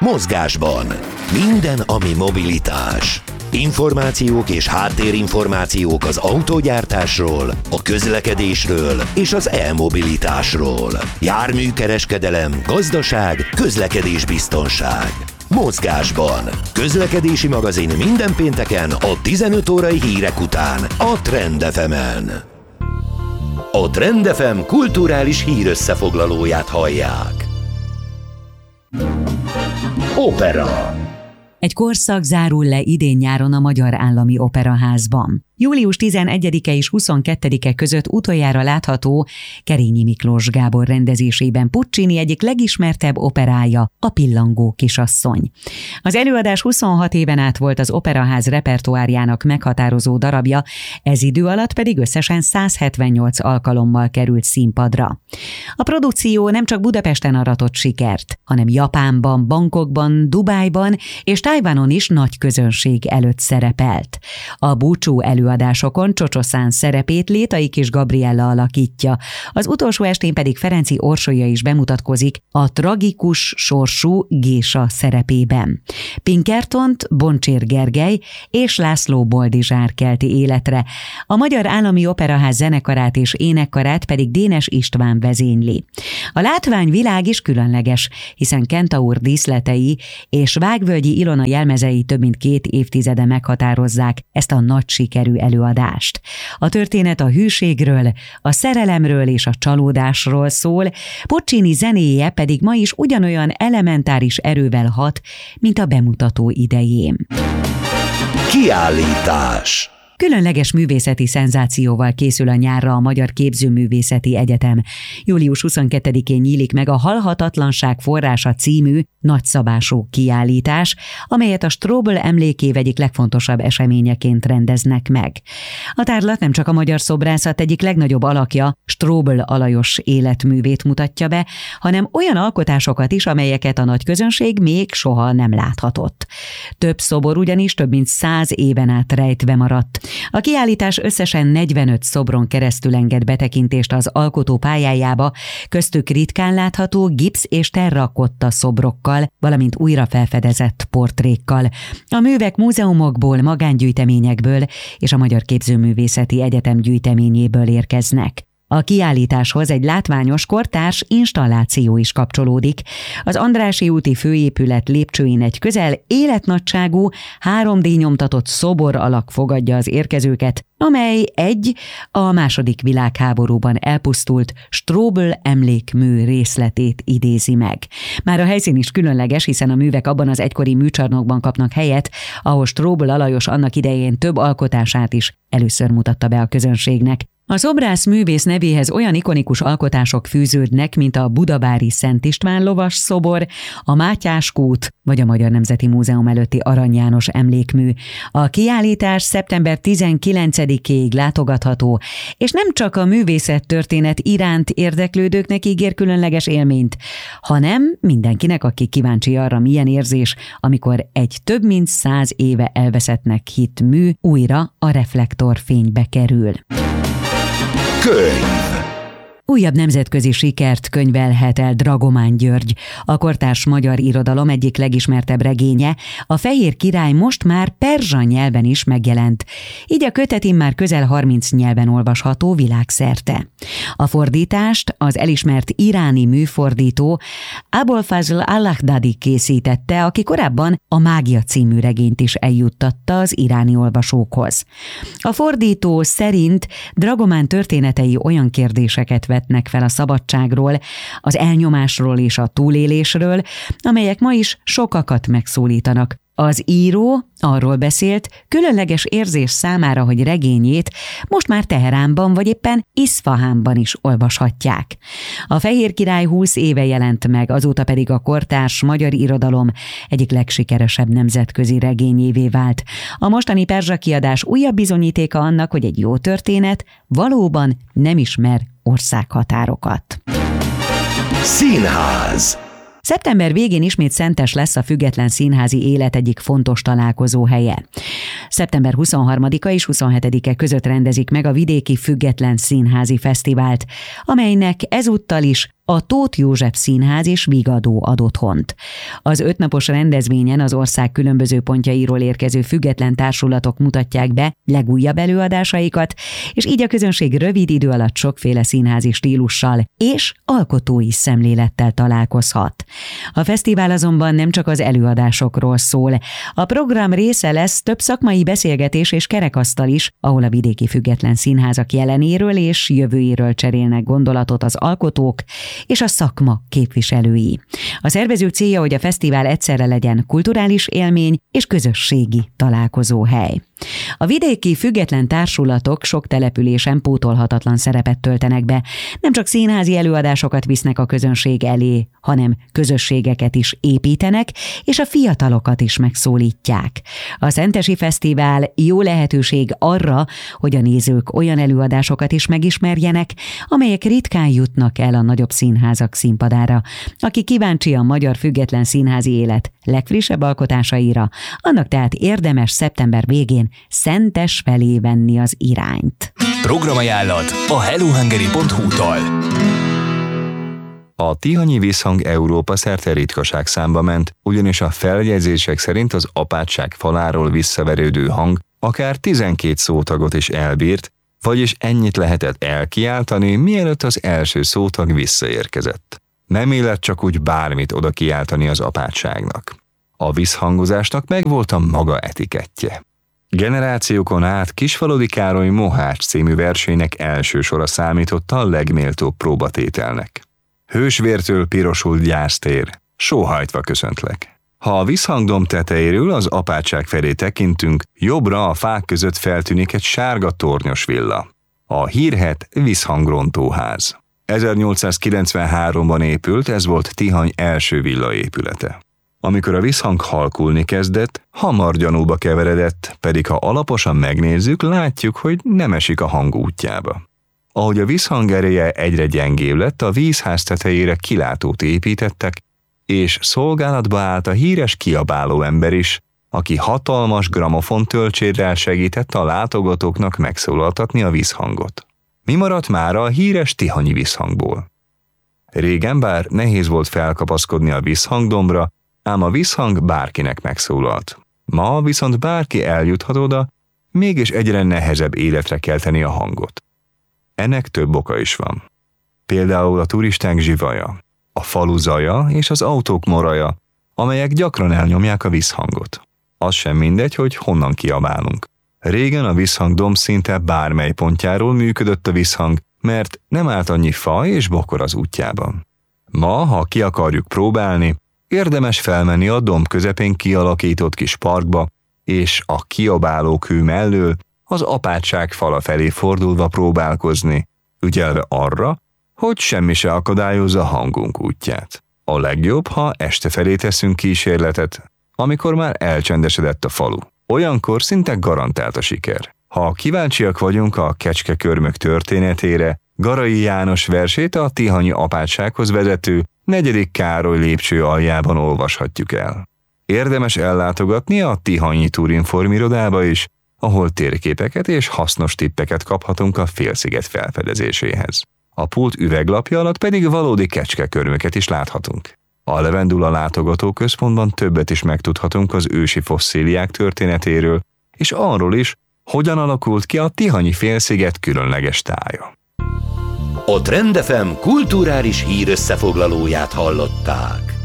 Mozgásban. Minden, ami mobilitás. Információk és háttérinformációk az autógyártásról, a közlekedésről és az e-mobilitásról. Járműkereskedelem, gazdaság, közlekedésbiztonság. Mozgásban. Közlekedési magazin minden pénteken a 15 órai hírek után a Trend FM-en. A Trend FM kulturális hírösszefoglalóját hallják. Opera. Egy korszak zárul le idén-nyáron a Magyar Állami Operaházban. Július 11-e és 22-e között utoljára látható Kerényi Miklós Gábor rendezésében Puccini egyik legismertebb operája, a Pillangó kisasszony. Az előadás 26 éven át volt az Operaház repertoárjának meghatározó darabja, ez idő alatt pedig összesen 178 alkalommal került színpadra. A produkció nem csak Budapesten aratott sikert, hanem Japánban, Bangkokban, Dubájban és Tajvanon is nagy közönség előtt szerepelt. A búcsú előadásokon Csocsoszán szerepét Létai Kis Gabriella alakítja, az utolsó estén pedig Ferenci Orsolya is bemutatkozik a tragikus sorsú Gésa szerepében. Pinkertont Boncsér Gergely és László Boldizsár kelti életre, a Magyar Állami Operaház zenekarát és énekkarát pedig Dénes István vezényli. A látványvilág is különleges, hiszen Kentaur díszletei és Vágvölgyi Ilona jelmezei több mint 2 évtizede meghatározzák ezt a nagy sikerű előadást. A történet a hűségről, a szerelemről és a csalódásról szól, Puccini zenéje pedig ma is ugyanolyan elementáris erővel hat, mint a bemutató idején. Kiállítás. Különleges művészeti szenzációval készül a nyárra a Magyar Képzőművészeti Egyetem. Július 22-én nyílik meg a Halhatatlanság forrása című nagyszabású kiállítás, amelyet a Strobl emlékév egyik legfontosabb eseményeként rendeznek meg. A tárlat nem csak a magyar szobrászat egyik legnagyobb alakja, Strobl Alajos életművét mutatja be, hanem olyan alkotásokat is, amelyeket a nagy közönség még soha nem láthatott. Több szobor ugyanis több mint 100 éven át rejtve maradt. A kiállítás összesen 45 szobron keresztül enged betekintést az alkotó pályájába, köztük ritkán látható gipsz és terrakotta szobrokkal, valamint újra felfedezett portrékkal. A művek múzeumokból, magángyűjteményekből és a Magyar Képzőművészeti Egyetem gyűjteményéből érkeznek. A kiállításhoz egy látványos kortárs installáció is kapcsolódik. Az Andrássy úti főépület lépcsőin egy közel életnagyságú, 3D nyomtatott szobor alak fogadja az érkezőket, amely a II. Világháborúban elpusztult Strobl emlékmű részletét idézi meg. Már a helyszín is különleges, hiszen a művek abban az egykori műcsarnokban kapnak helyet, ahol Strobl Alajos annak idején több alkotását is először mutatta be a közönségnek. A szobrász művész nevéhez olyan ikonikus alkotások fűződnek, mint a budabári Szent István lovas szobor, a Mátyás kút vagy a Magyar Nemzeti Múzeum előtti Arany János emlékmű. A kiállítás szeptember 19-ig látogatható, és nem csak a művészettörténet iránt érdeklődőknek ígér különleges élményt, hanem mindenkinek, aki kíváncsi arra, milyen érzés, amikor egy több mint 100 éve elveszettnek hitt mű újra a reflektorfénybe kerül. Könyv. Újabb nemzetközi sikert könyvelhet el Dragomán György. A kortárs magyar irodalom egyik legismertebb regénye, a Fehér király most már perzsa nyelven is megjelent. Így a kötet immár közel 30 nyelven olvasható világszerte. A fordítást az elismert iráni műfordító Abolfazl Allahdadi készítette, aki korábban a Mágia című regényt is eljuttatta az iráni olvasókhoz. A fordító szerint Dragomán történetei olyan kérdéseket vetnek fel a szabadságról, az elnyomásról és a túlélésről, amelyek ma is sokakat megszólítanak. Az író arról beszélt, különleges érzés számára, hogy regényét most már Teheránban vagy éppen Iszfahánban is olvashatják. A Fehér király 20 éve jelent meg, azóta pedig a kortárs magyar irodalom egyik legsikeresebb nemzetközi regényévé vált. A mostani perzsa kiadás újabb bizonyítéka annak, hogy egy jó történet valóban nem ismer országhatárokat. Színház. Szeptember végén ismét Szentes lesz a független színházi élet egyik fontos találkozóhelye. Szeptember 23-a és 27-e között rendezik meg a Vidéki Független Színházi Fesztivált, amelynek ezúttal is a Tóth József Színház és Vigadó ad otthont. Az 5 napos rendezvényen az ország különböző pontjairól érkező független társulatok mutatják be legújabb előadásaikat, és így a közönség rövid idő alatt sokféle színházi stílussal és alkotói szemlélettel találkozhat. A fesztivál azonban nem csak az előadásokról szól. A program része lesz több szakmai beszélgetés és kerekasztal is, ahol a vidéki független színházak jelenéről és jövőjéről cserélnek gondolatot az alkotók és a szakma képviselői. A szervezők célja, hogy a fesztivál egyszerre legyen kulturális élmény és közösségi találkozóhely. A vidéki független társulatok sok településen pótolhatatlan szerepet töltenek be. Nem csak színházi előadásokat visznek a közönség elé, hanem közösségeket is építenek, és a fiatalokat is megszólítják. A Szentesi Fesztivál jó lehetőség arra, hogy a nézők olyan előadásokat is megismerjenek, amelyek ritkán jutnak el a nagyobb színházak színpadára. Aki kíváncsi a magyar független színházi élet legfrissebb alkotásaira, annak tehát érdemes szeptember végén Szentes felé venni az irányt. Programajánlat a hellohungary.hu-tól. A tihanyi visszhang Európa szerte ritkaság számba ment, ugyanis a feljegyzések szerint az apátság faláról visszaverődő hang akár 12 szótagot is elbírt, vagyis ennyit lehetett elkiáltani, mielőtt az első szótag visszaérkezett. Nem illett csak úgy bármit oda kiáltani az apátságnak. A visszhangozásnak megvolt a maga etikettje. Generációkon át Kisfaludy Károly Mohács című versének első sora számította a legméltóbb próbatételnek. Hősvértől pirosult gyásztér, sóhajtva köszöntlek. Ha a visszhangdomb tetejéről az apátság felé tekintünk, jobbra a fák között feltűnik egy sárga tornyos villa. A hírhedt visszhangrontóház. 1893-ban épült, ez volt Tihany első villaépülete. Amikor a visszhang halkulni kezdett, hamar gyanúba keveredett, pedig ha alaposan megnézzük, látjuk, hogy nem esik a hang útjába. Ahogy a visszhang ereje egyre gyengébb lett, a vízház tetejére kilátót építettek, és szolgálatba állt a híres kiabáló ember is, aki hatalmas gramofon töltsérrel segített a látogatóknak megszólaltatni a visszhangot. Mi maradt mára a híres tihanyi visszhangból? Régen bár nehéz volt felkapaszkodni a visszhangdombra, ám a visszhang bárkinek megszólalt. Ma viszont bárki eljuthat oda, mégis egyre nehezebb életre kelteni a hangot. Ennek több oka is van. Például a turisták zsivaja, a falu zaja és az autók moraja, amelyek gyakran elnyomják a visszhangot. Az sem mindegy, hogy honnan kiabálunk. Régen a visszhangdomb szinte bármely pontjáról működött a visszhang, mert nem állt annyi fa és bokor az útjában. Ma, ha ki akarjuk próbálni, érdemes felmenni a domb közepén kialakított kis parkba, és a kiabálókő mellől az apátság fala felé fordulva próbálkozni, ügyelve arra, hogy semmi se akadályozza hangunk útját. A legjobb, ha este felé teszünk kísérletet, amikor már elcsendesedett a falu. Olyankor szinte garantált a siker. Ha kíváncsiak vagyunk a kecskekörmök történetére, Garai János versét a tihanyi apátsághoz vezető 4. Károly lépcső aljában olvashatjuk el. Érdemes ellátogatni a tihanyi Turinform irodába is, ahol térképeket és hasznos tippeket kaphatunk a félsziget felfedezéséhez. A pult üveglapja alatt pedig valódi kecskekörmöket is láthatunk. A Levendula látogatóközpontban többet is megtudhatunk az ősi fosszíliák történetéről, és arról is, hogyan alakult ki a tihanyi félsziget különleges tája. A Trend FM kulturális hírösszefoglalóját hallották.